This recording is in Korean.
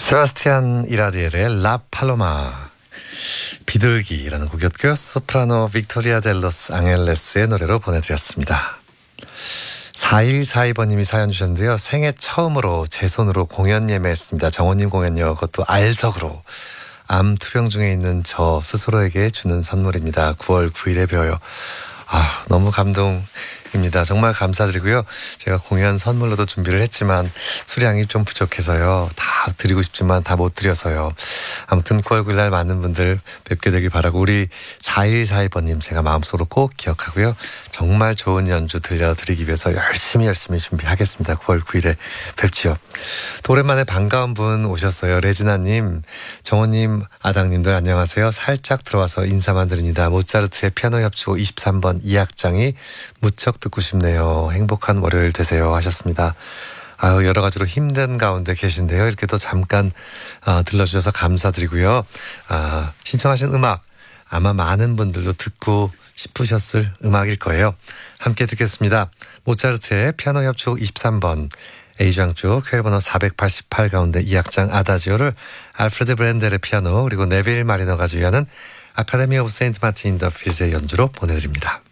세바스티안 이라디엘의 라 팔로마 비둘기라는 곡이었고요. 소프라노 빅토리아 델로스 앙헬레스의 노래로 보내드렸습니다. 4142번님이 사연 주셨는데요. 생애 처음으로 제 손으로 공연 예매했습니다. 정호님 공연요. 그것도 알석으로. 암 투병 중에 있는 저 스스로에게 주는 선물입니다. 9월 9일에 벼요. 너무 감동입니다. 정말 감사드리고요. 제가 공연 선물로도 준비를 했지만 수량이 좀 부족해서요. 다 드리고 싶지만 다 못 드려서요. 아무튼 9월 9일 날 많은 분들 뵙게 되길 바라고 우리 4142번님 제가 마음속으로 꼭 기억하고요. 정말 좋은 연주 들려드리기 위해서 열심히 준비하겠습니다. 9월 9일에 뵙지요. 또 오랜만에 반가운 분 오셨어요. 레지나님, 정호님, 아당님들 안녕하세요. 살짝 들어와서 인사만 드립니다. 모차르트의 피아노 협주곡 23번 2악장이 무척 듣고 싶네요. 행복한 월요일 되세요 하셨습니다. 여러 가지로 힘든 가운데 계신데요. 이렇게 또 잠깐 들러주셔서 감사드리고요. 신청하신 음악 아마 많은 분들도 듣고 싶으셨을 음악일 거예요. 함께 듣겠습니다. 모차르트의 피아노 협주곡 23번 A장조 퀘번호 488 가운데 2악장 아다지오를 알프레드 브렌델의 피아노 그리고 네빌 마리너가 주연하는 아카데미 오브 세인트 마틴 인 더 필즈의 연주로 보내드립니다.